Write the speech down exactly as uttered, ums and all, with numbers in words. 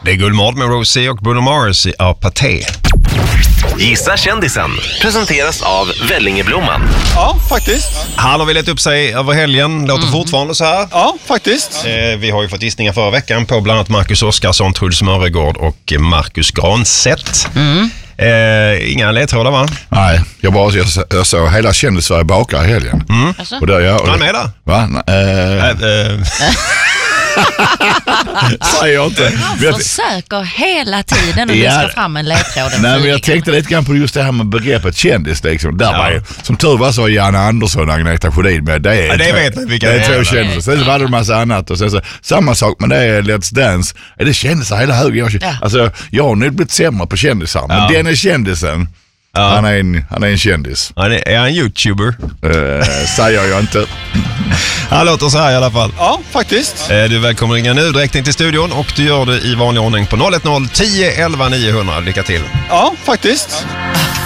Det är Guldmord med Rosie och Bruno Mars i Apaté. Gissa kändisen presenteras av Vellingeblomman. Ja, faktiskt. Han har velat upp sig över helgen. Låter mm. fortfarande så här. Ja, faktiskt. Eh, vi har ju fått gissningar förra veckan på bland annat Marcus Oskarsson, Truls Mörregård och Marcus Granstedt. Mm. Eh, inga ledtrådar, va? Nej, jag bara jag, jag såg hela Kändis-Sverige bakar i helgen. Mm. Och där jag, och, han är med där? Va? Eh, äh, äh. Säger jag inte. Jag försöker hela tiden och ja. du ska fram en ledtråd. Nej, men jag tänkte lite grann på just det här med begreppet kändis liksom. Där ja. var ju, som tur var så var Janne Andersson och Agneta Sjödin med. Det är, ja, det två, vet vilka det är två kändisar. Sen var det en massa annat. Och sen så, samma sak, men det är Let's Dance. Är det kändisar hela högen? Ja. Alltså, jag har nu blivit sämre på kändisar. Men ja. den är kändisen. Ja. Han, är en, han är en kändis. Han är, är han YouTuber? Uh, säger jag inte. Han låter så här i alla fall. Ja, faktiskt. Du är välkommen ringa nu direkt in till studion och du gör det i vanlig ordning på noll ett noll tio elva niohundra. Lycka till. Ja, faktiskt.